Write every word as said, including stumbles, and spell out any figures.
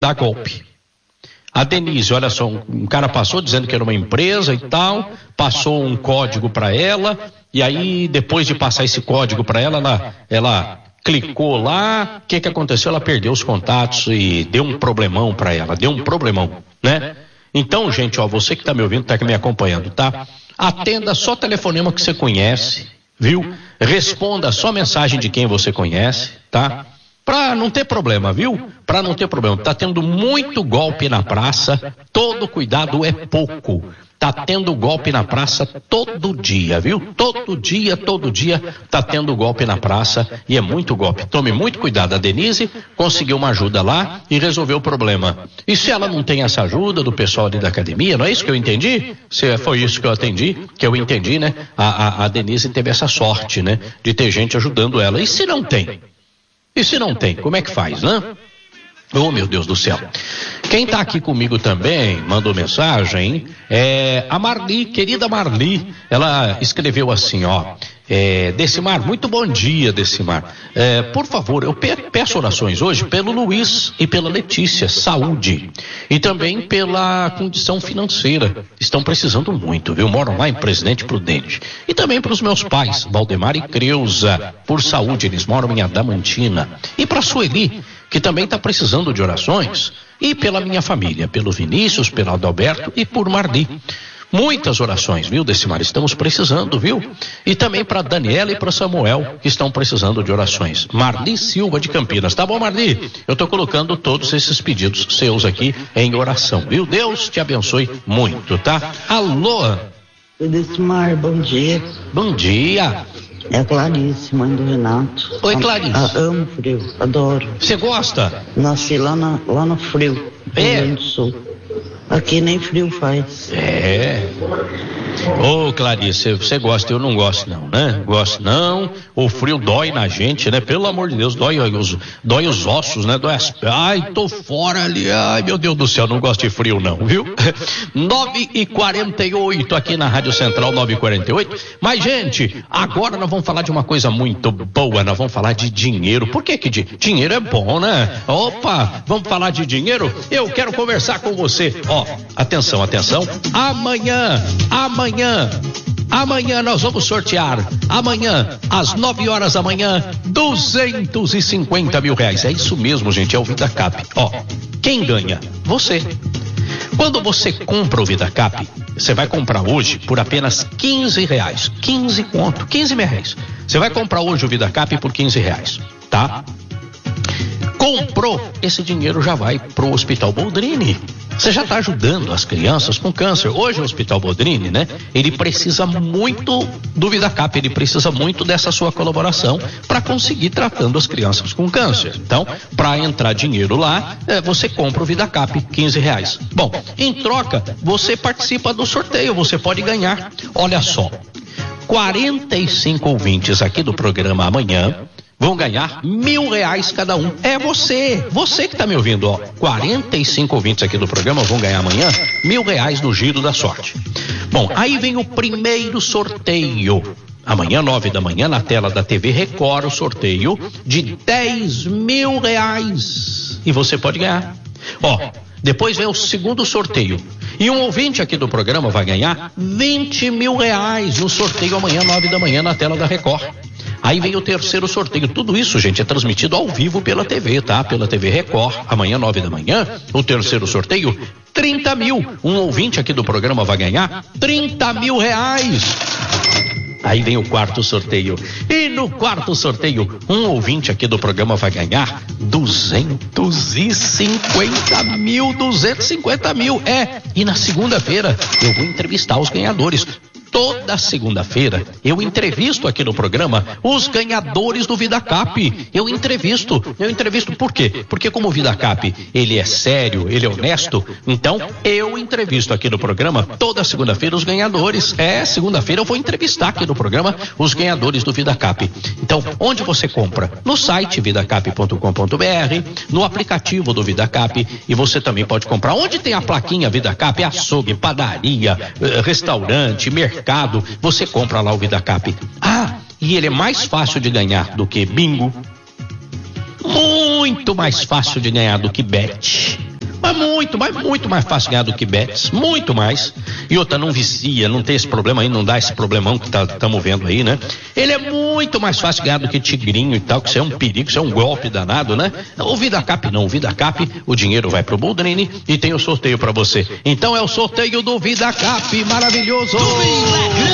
dá golpe. A Denise, olha só, um, um cara passou dizendo que era uma empresa e tal, passou um código para ela, e aí depois de passar esse código para ela, ela, ela clicou lá, o que que aconteceu? Ela perdeu os contatos e deu um problemão para ela, deu um problemão, né? Então, gente, ó, você que tá me ouvindo, tá aqui me acompanhando, tá? Atenda só telefonema que você conhece, viu? Responda só mensagem de quem você conhece, tá? Pra não ter problema, viu? Pra não ter problema. Tá tendo muito golpe na praça, todo cuidado é pouco. Tá tendo golpe na praça todo dia, viu? Todo dia, todo dia tá tendo golpe na praça e é muito golpe. Tome muito cuidado. A Denise conseguiu uma ajuda lá e resolveu o problema. E se ela não tem essa ajuda do pessoal ali da academia, não é isso que eu entendi? Se foi isso que eu atendi, que eu entendi, né? A, a, a Denise teve essa sorte, né? De ter gente ajudando ela. E se não tem? E se não tem, como é que faz, né? Oh, meu Deus do céu. Quem tá aqui comigo também, mandou mensagem, é a Marli, querida Marli. Ela escreveu assim, ó, é, Decimar, muito bom dia, Decimar. É, por favor, eu pe- peço orações hoje pelo Luiz e pela Letícia, saúde. E também pela condição financeira. Estão precisando muito, viu? Moram lá em Presidente Prudente. E também para os meus pais, Valdemar e Creuza, por saúde. Eles moram em Adamantina. E para Sueli, que também está precisando de orações, e pela minha família, pelo Vinícius, pelo Adalberto e por Marli. Muitas orações, viu, Decimar? Estamos precisando, viu? E também para Daniela e para Samuel, que estão precisando de orações. Marli Silva de Campinas. Tá bom, Marli? Eu estou colocando todos esses pedidos seus aqui em oração, viu? Deus te abençoe muito, tá? Alô? Decimar, bom dia. Bom dia. É a Clarice, mãe do Renato. Oi, Clarice. Ah, amo frio, adoro. Você gosta? Nasci lá, na, lá no frio, no É. Rio Grande do Sul. Aqui nem frio faz. É. Ô, Clarice, você gosta, eu não gosto não, né? Gosto não. O frio dói na gente, né? Pelo amor de Deus, dói os, dói os ossos, né? Dói as... Ai, tô fora ali. Ai, meu Deus do céu, não gosto de frio não, viu? nove e quarenta e oito aqui na Rádio Central, nove e quarenta e oito. Mas, gente, agora nós vamos falar de uma coisa muito boa. Nós vamos falar de dinheiro. Por que que de... dinheiro é bom, né? Opa, vamos falar de dinheiro? Eu quero conversar com você. Ó, atenção, atenção. Amanhã, amanhã, amanhã nós vamos sortear. Amanhã, às nove horas da manhã, duzentos e cinquenta mil reais. É isso mesmo, gente, é o VidaCap. Ó, quem ganha? Você. Quando você compra o VidaCap, você vai comprar hoje por apenas quinze reais. quinze conto, quinze reais. Você vai comprar hoje o VidaCap por quinze reais, tá? Comprou, esse dinheiro já vai pro Hospital Boldrini. Você já está ajudando as crianças com câncer. Hoje o Hospital Boldrini, né? Ele precisa muito do VidaCap, ele precisa muito dessa sua colaboração para conseguir tratando as crianças com câncer. Então, para entrar dinheiro lá, é, você compra o VidaCap, quinze reais. Bom, em troca, você participa do sorteio, você pode ganhar. Olha só, quarenta e cinco ouvintes aqui do programa amanhã vão ganhar mil reais cada um. É você, você que está me ouvindo, ó. quarenta e cinco ouvintes aqui do programa vão ganhar amanhã mil reais no Giro da Sorte. Bom, aí vem o primeiro sorteio. Amanhã, nove da manhã, na tela da T V Record, o sorteio de dez mil reais. E você pode ganhar. Ó, depois vem o segundo sorteio. E um ouvinte aqui do programa vai ganhar vinte mil reais no sorteio amanhã, nove da manhã, na tela da Record. Aí vem o terceiro sorteio. Tudo isso, gente, é transmitido ao vivo pela T V, tá? Pela T V Record. Amanhã, nove da manhã, o terceiro sorteio, trinta mil. Um ouvinte aqui do programa vai ganhar trinta mil reais. Aí vem o quarto sorteio. E no quarto sorteio, um ouvinte aqui do programa vai ganhar duzentos e cinquenta mil. duzentos e cinquenta mil. É. E na segunda-feira, eu vou entrevistar os ganhadores. Toda segunda-feira eu entrevisto aqui no programa os ganhadores do VidaCap. Eu entrevisto, eu entrevisto por quê? Porque como o VidaCap, ele é sério, ele é honesto, então eu entrevisto aqui no programa toda segunda-feira os ganhadores. É, segunda-feira eu vou entrevistar aqui no programa os ganhadores do VidaCap. Então, onde você compra? No site vidacap ponto com ponto br, no aplicativo do VidaCap, e você também pode comprar onde tem a plaquinha VidaCap, açougue, padaria, restaurante, mercado. Você compra lá o VidaCap. Ah, e ele é mais fácil de ganhar do que bingo. Muito mais fácil de ganhar do que bet. Mas muito, mas muito mais fácil ganhar do que Betis, muito mais. E outra, não vicia, não tem esse problema aí, não dá esse problemão que estamos tá, vendo aí, né? Ele é muito mais fácil ganhar do que Tigrinho e tal, que isso é um perigo, isso é um golpe danado, né? O VidaCap não, o VidaCap, o dinheiro vai pro Boldrini e tem o sorteio para você. Então é o sorteio do VidaCap, maravilhoso!